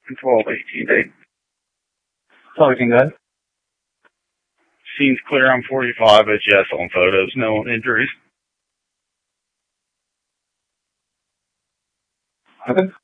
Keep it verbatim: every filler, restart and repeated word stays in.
twelve eighteen eight. Talking good. Scene's clear on forty-five H S on photos. No injuries. Okay.